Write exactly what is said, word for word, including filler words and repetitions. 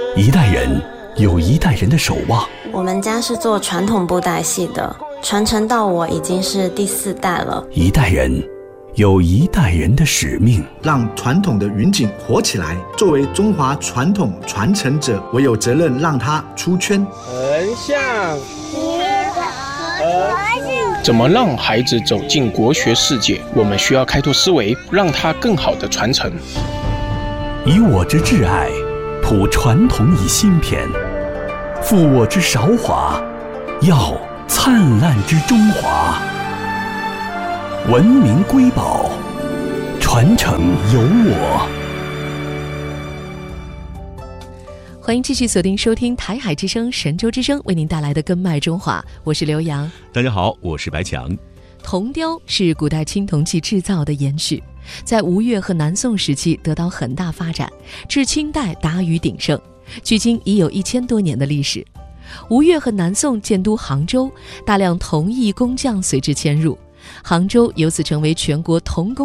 一代人有一代人的守望。 我们家是做传统布袋戏的，传承到我已经是第四代了。 一代人有一代人的使命， 让传统的云锦活起来。作为中华传统传承者，我有责任让它出圈。 横向， 怎么让孩子走进国学世界？我们需要开拓思维，让他更好的传承。 以我之挚爱，谱传统以新篇，复我之韶华，耀灿烂之中华。文明瑰宝，传承有我。 欢迎继续锁定收听台海之声神州之声为您带来的根脉中华，我是刘洋。 大家好，我是白强。 铜雕是古代青铜器制造的延续，在吴越和南宋时期得到很大发展，至清代达于鼎盛，距今已有一千多年的历史。吴越和南宋建都杭州，大量铜艺工匠随之迁入，杭州由此成为全国铜工